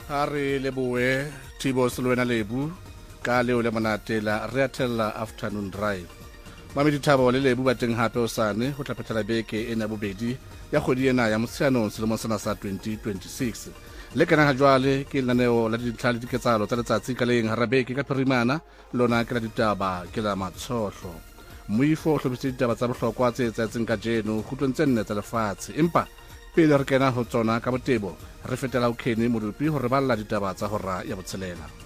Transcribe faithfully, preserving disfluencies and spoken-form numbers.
ha re leboe Thibo Selwena Lebu ka leo le monate la re atella afternoon drive. Mamedi Thabo le Lebu ba teng hape osane ho tla phethela beke ena bobedi ya kgwedi ena ya Motsheanong selemong sena sa twenty twenty-six. Le kana ha jwale ke lenaneo la ditlhale diketsalo tsa letsatsi ka leng hara beke ka phirimana lona ke la ditaba ke la matshohlo. Moifo o hlobisitse ditaba tsa bohlokwa tse etsahetseng ka jeno kgutlong tse nne tsa lefatshe, empa pele re kena ho tsona ka botebo re fetela ho Kenny Modupi ho re balla ditaba tsa hora ya botshelela.